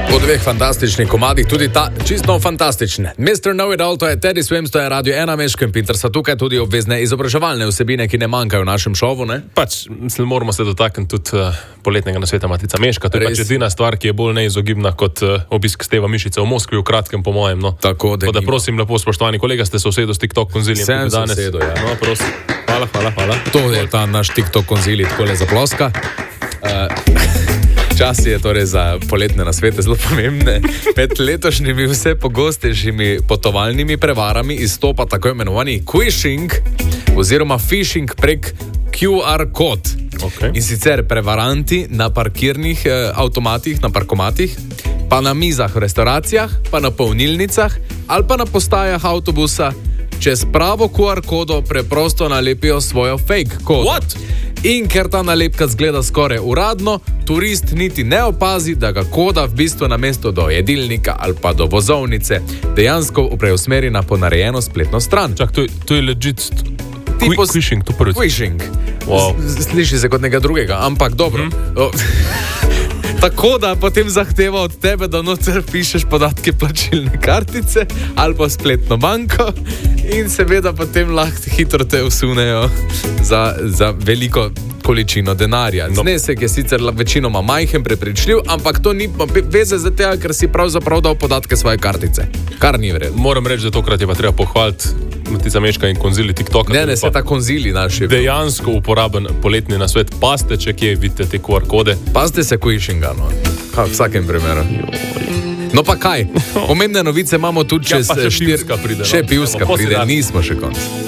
Po dveh fantastičnih komadih, tudi ta čisto fantastične. Mr. Know-It-All, to je Teddy Swims, to je Radio 1, Meško in Pinter, so tukaj tudi obvezne izobraževalne vsebine, ki ne manjkajo v našem šovu, ne? Mislim, moramo se dotakniti tudi poletnega nasveta Matica Meška. To je pač edina stvar, ki je bolj neizogibna kot obisk Steva Mišice v Moskvi, v kratkem po mojem, no. Tako da prosim, lepo spoštovani kolega, ste se usedel s TikTok konzilijem danes. Sem sedo, ja. No, prosim. Hvala. To je ta naš TikTok konzilij, takole za ploska. Čas je torej za poletne nasvete zelo pomembne. Med letošnjimi vse pogostejšimi potovalnimi prevarami izstopa tako imenovani quishing oziroma phishing prek QR kod. Okay. In sicer prevaranti na parkirnih avtomatih, na parkomatih, pa na mizah v restauracijah, pa na polnilnicah ali pa na postajah avtobusa čez pravo QR kodo preprosto nalepijo svojo fake kodo. What? In ker ta nalepka zgleda skoraj uradno, turist niti ne opazi, da ga koda v bistvu namesto do jedilnika ali pa do vozovnice dejansko preusmeri na ponarejeno spletno stran. Čak, to je legit quishing, to prvič. Quishing. Wow. Sliši se kot nekaj drugega, ampak dobro. Tako da potem zahteva od tebe, da noter pišeš podatke plačilne kartice ali pa spletno banko in seveda potem lahko hitro te usunejo za veliko količino denarja. Znesek je sicer večinoma majhen, prepričljiv, ampak to ni veze za tega, ker si pravzaprav dal podatke svoje kartice. Kar ni vredno. Moram reči, da tokrat je pa treba pohvaliti Matica Meška in konzili TikToka. Ne, se ta konzili naši. Dejansko uporaben poletni nasvet. Pazite, če kje vidite te QR kode. Pazite se quishinga, no. V vsakem primeru. No pa kaj? Pomembne novice imamo tudi čez še pivska pride. Še pivska pride, nismo še konc.